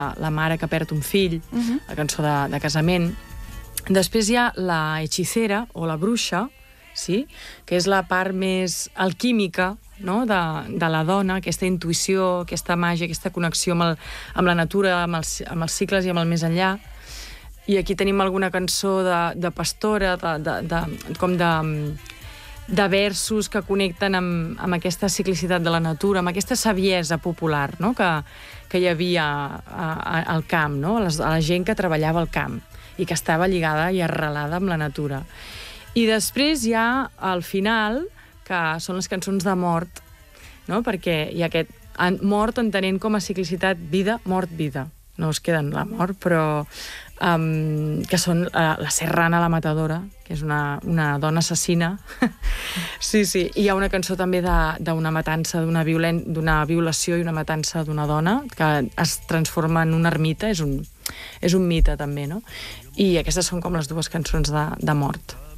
la mare que perd un fill, la cançó de casament. Després hi ha la hechicera, o la bruixa, sí? Que és la part més alquímica, no? de la dona, aquesta intuïció, aquesta màgia, aquesta connexió amb la natura, amb els cicles i amb el més enllà. I aquí tenim alguna cançó de pastora, com de versos que connecten amb aquesta ciclicitat de la natura, amb aquesta saviesa popular, no? que hi havia al camp, no? a la gent que treballava al camp i que estava lligada i arrelada amb la natura. I després hi ha, al final, que són les cançons de mort, no? Perquè hi ha aquest mort entenent com a ciclicitat vida, mort, vida. No es queda en la mort, però que són la Serrana la Matadora, que és una dona assassina. Sí. I hi ha una cançó també d'una matança, d'una violació i una matança d'una dona que es transforma en una ermita, és un mite també, no? I aquestes són com les dues cançons de mort.